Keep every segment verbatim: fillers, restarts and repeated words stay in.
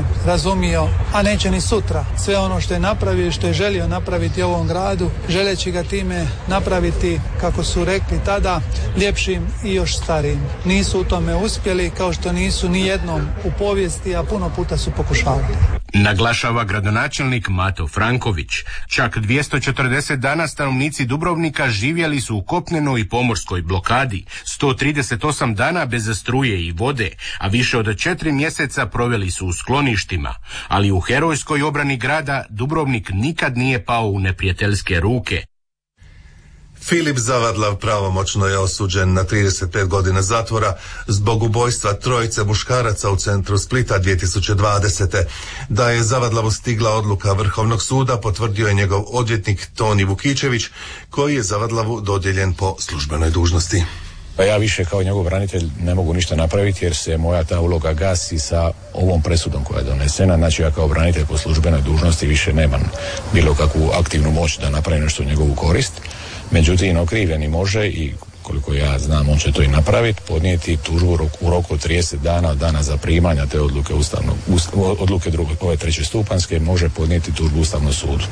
nije razumio, a neće ni sutra, sve ono što je napravio i što je želio napraviti ovom gradu, želeći ga time napraviti, kako su rekli tada, ljepšim i još starijim. Nisu u tome uspjeli, kao što nisu ni jednom u povijesti, a puno puta su pokušavali. Naglašava gradonačelnik Mato Franković. Čak dvjesto četrdeset dana stanovnici Dubrovnika živjeli su u kopnenoj i pomorskoj blokadi, sto trideset osam dana bez struje i vode, a više od četiri mjeseca proveli su u skloništima. Ali u herojskoj obrani grada Dubrovnik nikad nije pao u neprijateljske ruke. Filip Zavadlav pravomoćno je osuđen na trideset pet godina zatvora zbog ubojstva trojice muškaraca u centru Splita dvije tisuće dvadesete. Da je Zavadlavu stigla odluka Vrhovnog suda potvrdio je njegov odvjetnik Toni Vukičević, koji je Zavadlavu dodijeljen po službenoj dužnosti. Pa ja više kao njegov branitelj ne mogu ništa napraviti jer se moja ta uloga gasi sa ovom presudom koja je donesena. Znači ja kao branitelj po službenoj dužnosti više nemam bilo kakvu aktivnu moć da napravim nešto u njegovu korist. Međutim, okrivljeni može i koliko ja znam on će to i napraviti, podnijeti tužbu u roku od trideset dana od dana zaprimanja te odluke ustavnog, odluke druge, ove treće stupanjske, može podnijeti tužbu Ustavnom sudu.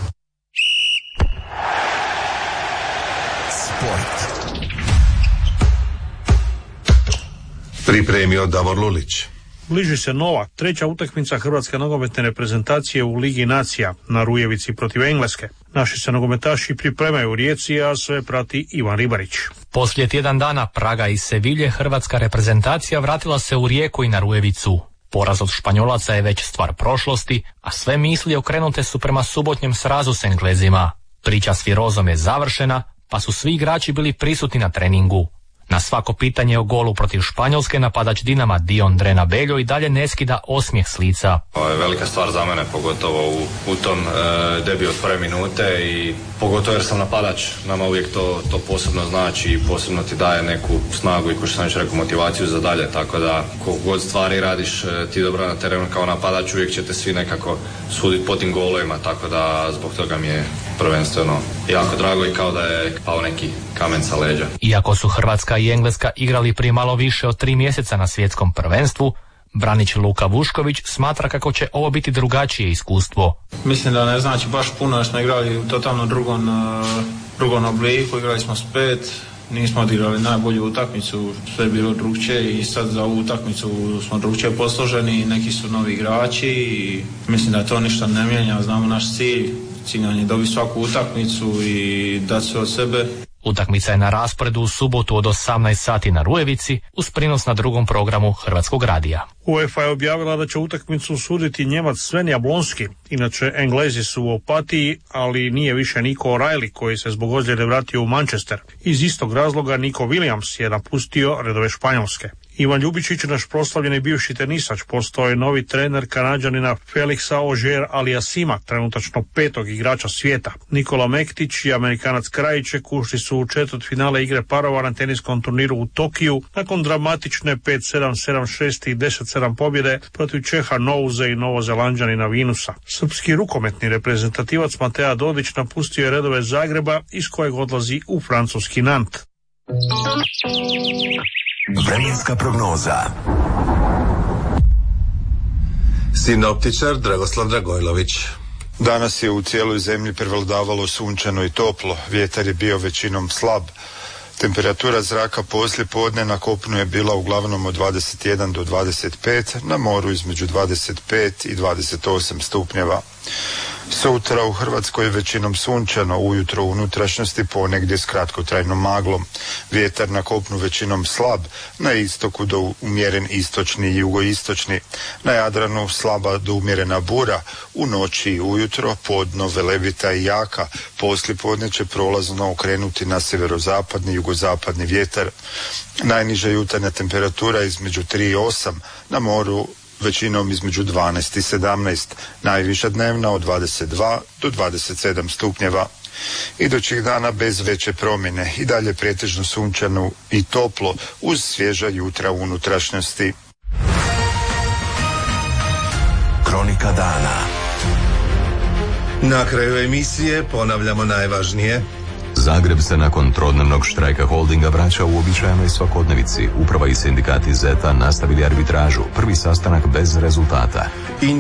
Sport. Pripremio Davor Lulić. Bliži se nova, treća utakmica hrvatske nogometne reprezentacije u Ligi nacija na Rujevici protiv Engleske. Naši se nogometaši pripremaju u Rijeci, a sve prati Ivan Ribarić. Poslije tjedan dana Praga i Sevilje hrvatska reprezentacija vratila se u Rijeku i na Rujevicu. Poraz od Španjolaca je već stvar prošlosti, a sve misli okrenute su prema subotnjem srazu s Englezima. Priča s Firozom je završena, pa su svi igrači bili prisutni na treningu. Na svako pitanje o golu protiv Španjolske napadač Dinama Dion Drena Beljo i dalje ne skida osmijeh s lica. Ovo je velika stvar za mene, pogotovo u, u tom e, debi od prve minute i pogotovo jer sam napadač, nama uvijek to, to posebno znači i posebno ti daje neku snagu i ko što sam već rekao motivaciju za dalje, tako da koliko god stvari radiš ti dobro na terenu kao napadač uvijek ćete svi nekako suditi po tim golovima, tako da zbog toga mi je prvenstveno jako drago i kao da je pao neki kamen sa leđa. Iako su Hrvatska i Engleska igrali prije malo više od tri mjeseca na svjetskom prvenstvu, branič Luka Vušković smatra kako će ovo biti drugačije iskustvo. Mislim da ne znači baš puno jer smo igrali u totalno drugom, drugom obliku, igrali smo s pet, nismo odigrali najbolju utakmicu, sve je bilo drugčije i sad za ovu utakmicu smo drugčije posloženi, neki su novi igrači i mislim da to ništa ne mijenja, znamo naš cilj, cilj nam je dobiti svaku utakmicu i dati sve od sebe. Utakmica je na rasporedu u subotu od osamnaest sati na Rujevici uz prinos na drugom programu Hrvatskog radija. UEFA je objavila da će utakmicu suditi Njemac Sven Jablonski. Inače, Englezi su u Opatiji, ali nije više Nico O'Reilly koji se zbog ozljede vratio u Manchester. Iz istog razloga Nico Williams je napustio redove Španjolske. Ivan Ljubičić, naš proslavljeni bivši tenisač, postao je novi trener Kanađanina Felixa Auger Aliassima, trenutačno petog igrača svijeta. Nikola Mektić i Amerikanac Krajiček ušli su u četvrtfinale igre parova na teniskom turniru u Tokiju nakon dramatične pet sedam, sedam šest i deset sedam pobjede protiv Čeha Nouze i Novozelanđanina Vinusa. Srpski rukometni reprezentativac Mateja Dodić napustio je redove Zagreba iz kojeg odlazi u francuski Nant. Vremenska prognoza. Sinoptičar Dragoslav Dragojlović. Danas je u cijeloj zemlji prevladavalo sunčano i toplo, vjetar je bio većinom slab. Temperatura zraka poslije podne na kopnu je bila uglavnom od dvadeset jedan do dvadeset pet, na moru između dvadeset pet i dvadeset osam stupnjeva. Sutra u Hrvatskoj je većinom sunčano, ujutro u unutrašnjosti ponegdje s kratkotrajnom maglom. Vjetar na kopnu većinom slab, na istoku do umjeren istočni i jugoistočni. Na Jadranu slaba do umjerena bura, u noći i ujutro podno velebita i jaka, poslije podne će prolazno okrenuti na sjeverozapadni i jugozapadni vjetar. Najniža jutarnja temperatura između tri i osam, na moru većinom između dvanaest i sedamnaest, najviša dnevna od dvadeset dva do dvadeset sedam stupnjeva. Idućih dana bez veće promjene i dalje pretežno sunčano i toplo uz svježa jutra u unutrašnjosti. Kronika dana. Na kraju emisije ponavljamo najvažnije. Zagreb se nakon trodnevnog štrajka holdinga vraća u uobičajenoj svakodnevici. Uprava i sindikati Zeta nastavili arbitražu. Prvi sastanak bez rezultata.